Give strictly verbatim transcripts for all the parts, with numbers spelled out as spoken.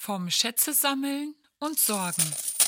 Vom Schätze sammeln und sorgen.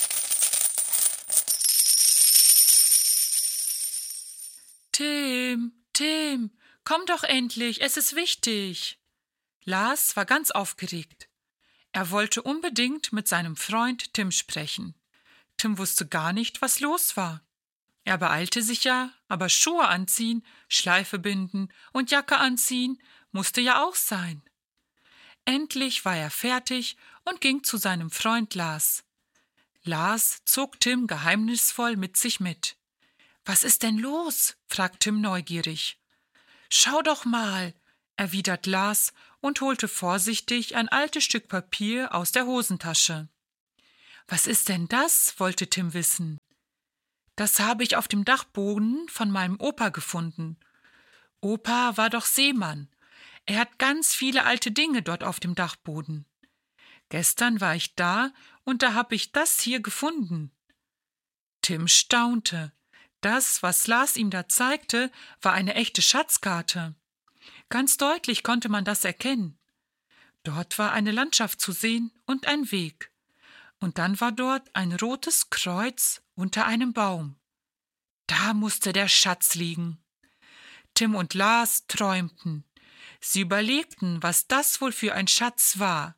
Tim, Tim, komm doch endlich, es ist wichtig. Lars war ganz aufgeregt. Er wollte unbedingt mit seinem Freund Tim sprechen. Tim wusste gar nicht, was los war. Er beeilte sich ja, aber Schuhe anziehen, Schleife binden und Jacke anziehen musste ja auch sein. Endlich war er fertig und ging zu seinem Freund Lars. Lars zog Tim geheimnisvoll mit sich mit. »Was ist denn los?« fragt Tim neugierig. »Schau doch mal«, erwidert Lars und holte vorsichtig ein altes Stück Papier aus der Hosentasche. »Was ist denn das?« wollte Tim wissen. »Das habe ich auf dem Dachboden von meinem Opa gefunden. Opa war doch Seemann. Er hat ganz viele alte Dinge dort auf dem Dachboden. Gestern war ich da und da habe ich das hier gefunden.« Tim staunte. Das, was Lars ihm da zeigte, war eine echte Schatzkarte. Ganz deutlich konnte man das erkennen. Dort war eine Landschaft zu sehen und ein Weg. Und dann war dort ein rotes Kreuz unter einem Baum. Da musste der Schatz liegen. Tim und Lars träumten. Sie überlegten, was das wohl für ein Schatz war.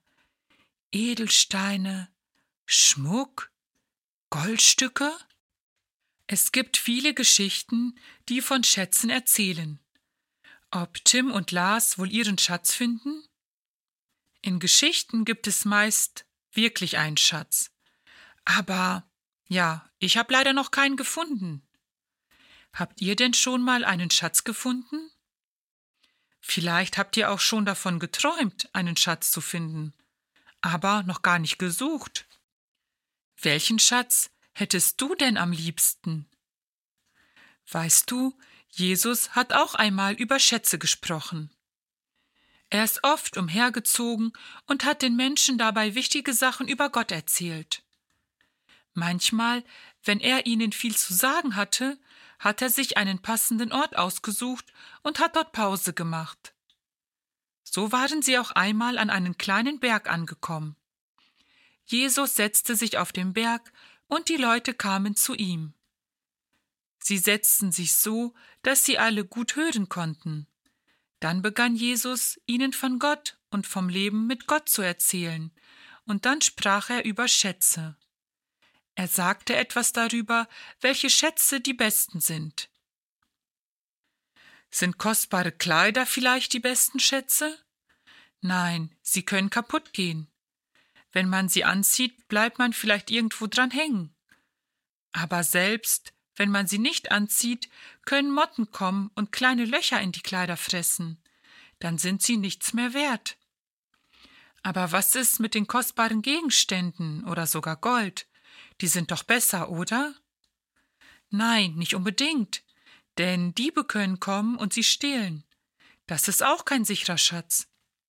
Edelsteine, Schmuck, Goldstücke? Es gibt viele Geschichten, die von Schätzen erzählen. Ob Tim und Lars wohl ihren Schatz finden? In Geschichten gibt es meist wirklich einen Schatz. Aber, ja, ich habe leider noch keinen gefunden. Habt ihr denn schon mal einen Schatz gefunden? Vielleicht habt ihr auch schon davon geträumt, einen Schatz zu finden, aber noch gar nicht gesucht. Welchen Schatz hättest du denn am liebsten? Weißt du, Jesus hat auch einmal über Schätze gesprochen. Er ist oft umhergezogen und hat den Menschen dabei wichtige Sachen über Gott erzählt. Manchmal, wenn er ihnen viel zu sagen hatte, hat er sich einen passenden Ort ausgesucht und hat dort Pause gemacht. So waren sie auch einmal an einen kleinen Berg angekommen. Jesus setzte sich auf den Berg und die Leute kamen zu ihm. Sie setzten sich so, dass sie alle gut hören konnten. Dann begann Jesus, ihnen von Gott und vom Leben mit Gott zu erzählen, und dann sprach er über Schätze. Er sagte etwas darüber, welche Schätze die besten sind. Sind kostbare Kleider vielleicht die besten Schätze? Nein, sie können kaputt gehen. Wenn man sie anzieht, bleibt man vielleicht irgendwo dran hängen. Aber selbst wenn man sie nicht anzieht, können Motten kommen und kleine Löcher in die Kleider fressen. Dann sind sie nichts mehr wert. Aber was ist mit den kostbaren Gegenständen oder sogar Gold? Die sind doch besser, oder? Nein, nicht unbedingt, denn Diebe können kommen und sie stehlen. Das ist auch kein sicherer Schatz.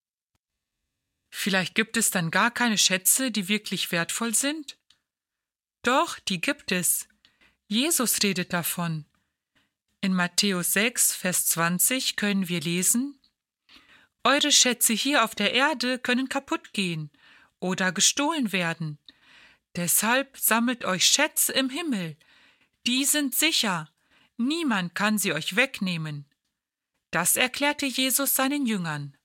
Vielleicht gibt es dann gar keine Schätze, die wirklich wertvoll sind? Doch, die gibt es. Jesus redet davon. In Matthäus sechs, Vers zwanzig können wir lesen: Eure Schätze hier auf der Erde können kaputt gehen oder gestohlen werden. Deshalb sammelt euch Schätze im Himmel. Die sind sicher. Niemand kann sie euch wegnehmen. Das erklärte Jesus seinen Jüngern.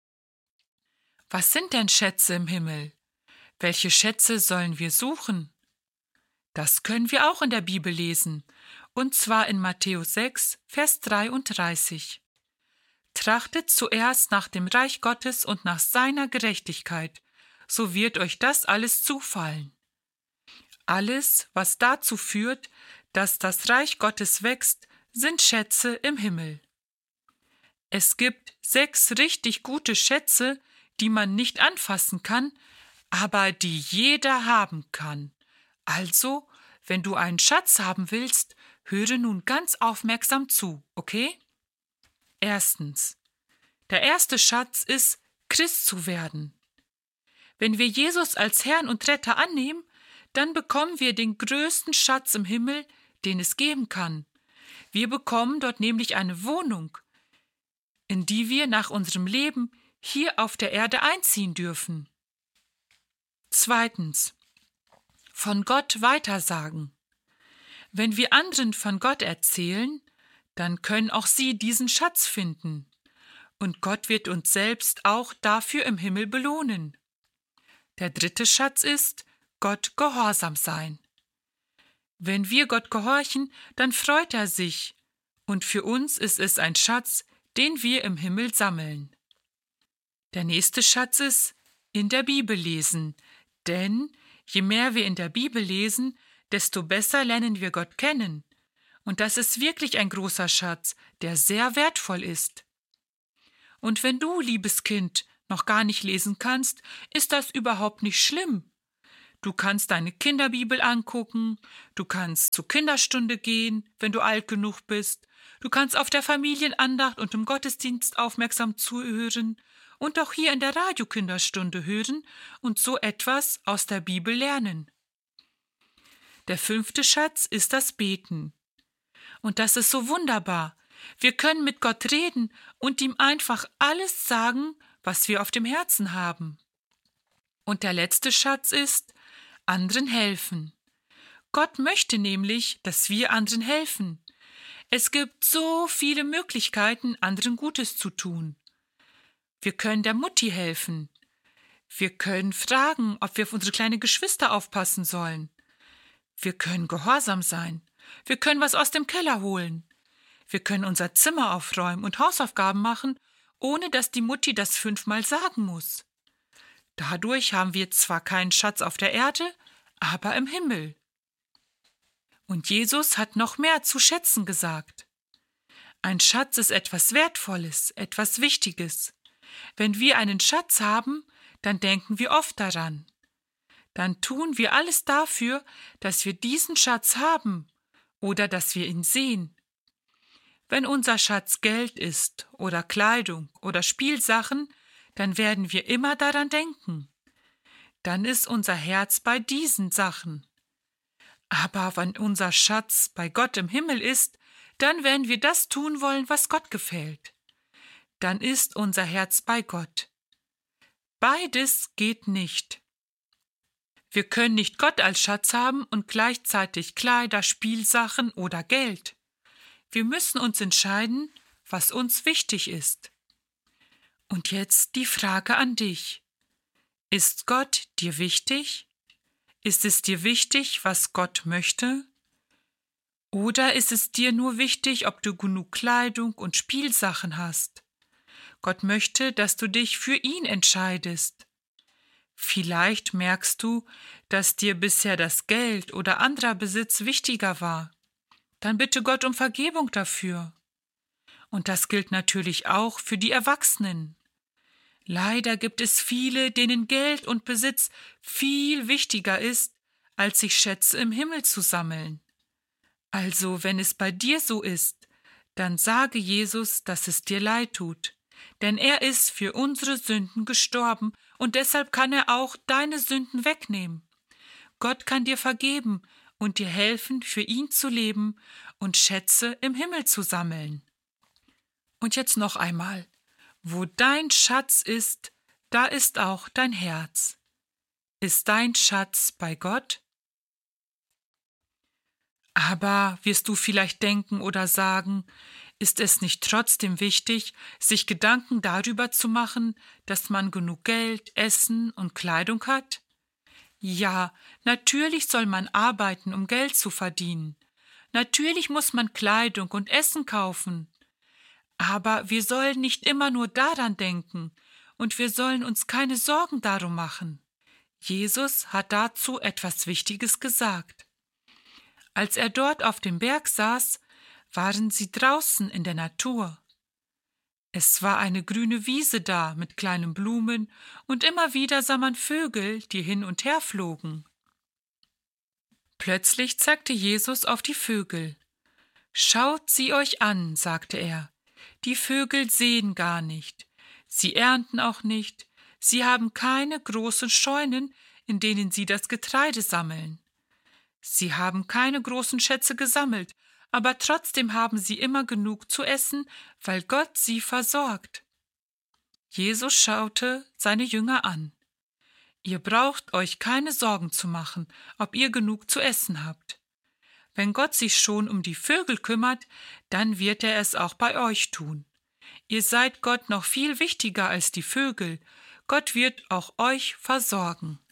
Was sind denn Schätze im Himmel? Welche Schätze sollen wir suchen? Das können wir auch in der Bibel lesen, und zwar in Matthäus sechs, Vers dreiunddreißig. Trachtet zuerst nach dem Reich Gottes und nach seiner Gerechtigkeit, so wird euch das alles zufallen. Alles, was dazu führt, dass das Reich Gottes wächst, sind Schätze im Himmel. Es gibt sechs richtig gute Schätze, die man nicht anfassen kann, aber die jeder haben kann. Also, wenn du einen Schatz haben willst, höre nun ganz aufmerksam zu, okay? Erstens. Der erste Schatz ist, Christ zu werden. Wenn wir Jesus als Herrn und Retter annehmen, dann bekommen wir den größten Schatz im Himmel, den es geben kann. Wir bekommen dort nämlich eine Wohnung, in die wir nach unserem Leben hier auf der Erde einziehen dürfen. Zweitens. Von Gott weitersagen. Wenn wir anderen von Gott erzählen, dann können auch sie diesen Schatz finden. Und Gott wird uns selbst auch dafür im Himmel belohnen. Der dritte Schatz ist, Gott gehorsam sein. Wenn wir Gott gehorchen, dann freut er sich. Und für uns ist es ein Schatz, den wir im Himmel sammeln. Der nächste Schatz ist, in der Bibel lesen. Denn je mehr wir in der Bibel lesen, desto besser lernen wir Gott kennen. Und das ist wirklich ein großer Schatz, der sehr wertvoll ist. Und wenn du, liebes Kind, noch gar nicht lesen kannst, ist das überhaupt nicht schlimm. Du kannst deine Kinderbibel angucken, du kannst zur Kinderstunde gehen, wenn du alt genug bist, du kannst auf der Familienandacht und im Gottesdienst aufmerksam zuhören und auch hier in der Radiokinderstunde hören und so etwas aus der Bibel lernen. Der fünfte Schatz ist das Beten. Und das ist so wunderbar. Wir können mit Gott reden und ihm einfach alles sagen, was wir auf dem Herzen haben. Und der letzte Schatz ist, anderen helfen. Gott möchte nämlich, dass wir anderen helfen. Es gibt so viele Möglichkeiten, anderen Gutes zu tun. Wir können der Mutti helfen. Wir können fragen, ob wir auf unsere kleinen Geschwister aufpassen sollen. Wir können gehorsam sein. Wir können was aus dem Keller holen. Wir können unser Zimmer aufräumen und Hausaufgaben machen, ohne dass die Mutti das fünfmal sagen muss. Dadurch haben wir zwar keinen Schatz auf der Erde, aber im Himmel. Und Jesus hat noch mehr zu schätzen gesagt. Ein Schatz ist etwas Wertvolles, etwas Wichtiges. Wenn wir einen Schatz haben, dann denken wir oft daran. Dann tun wir alles dafür, dass wir diesen Schatz haben oder dass wir ihn sehen. Wenn unser Schatz Geld ist oder Kleidung oder Spielsachen, dann werden wir immer daran denken. Dann ist unser Herz bei diesen Sachen. Aber wenn unser Schatz bei Gott im Himmel ist, dann werden wir das tun wollen, was Gott gefällt. Dann ist unser Herz bei Gott. Beides geht nicht. Wir können nicht Gott als Schatz haben und gleichzeitig Kleider, Spielsachen oder Geld. Wir müssen uns entscheiden, was uns wichtig ist. Und jetzt die Frage an dich. Ist Gott dir wichtig? Ist es dir wichtig, was Gott möchte? Oder ist es dir nur wichtig, ob du genug Kleidung und Spielsachen hast? Gott möchte, dass du dich für ihn entscheidest. Vielleicht merkst du, dass dir bisher das Geld oder anderer Besitz wichtiger war. Dann bitte Gott um Vergebung dafür. Und das gilt natürlich auch für die Erwachsenen. Leider gibt es viele, denen Geld und Besitz viel wichtiger ist, als sich Schätze im Himmel zu sammeln. Also, wenn es bei dir so ist, dann sage Jesus, dass es dir leid tut. Denn er ist für unsere Sünden gestorben und deshalb kann er auch deine Sünden wegnehmen. Gott kann dir vergeben und dir helfen, für ihn zu leben und Schätze im Himmel zu sammeln. Und jetzt noch einmal. Wo dein Schatz ist, da ist auch dein Herz. Ist dein Schatz bei Gott? Aber wirst du vielleicht denken oder sagen, ist es nicht trotzdem wichtig, sich Gedanken darüber zu machen, dass man genug Geld, Essen und Kleidung hat? Ja, natürlich soll man arbeiten, um Geld zu verdienen. Natürlich muss man Kleidung und Essen kaufen. Aber wir sollen nicht immer nur daran denken und wir sollen uns keine Sorgen darum machen. Jesus hat dazu etwas Wichtiges gesagt. Als er dort auf dem Berg saß, waren sie draußen in der Natur. Es war eine grüne Wiese da mit kleinen Blumen und immer wieder sah man Vögel, die hin und her flogen. Plötzlich zeigte Jesus auf die Vögel. »Schaut sie euch an«, sagte er. »Die Vögel sehen gar nicht. Sie ernten auch nicht. Sie haben keine großen Scheunen, in denen sie das Getreide sammeln. Sie haben keine großen Schätze gesammelt, aber trotzdem haben sie immer genug zu essen, weil Gott sie versorgt.« Jesus schaute seine Jünger an. Ihr braucht euch keine Sorgen zu machen, ob ihr genug zu essen habt. Wenn Gott sich schon um die Vögel kümmert, dann wird er es auch bei euch tun. Ihr seid Gott noch viel wichtiger als die Vögel. Gott wird auch euch versorgen.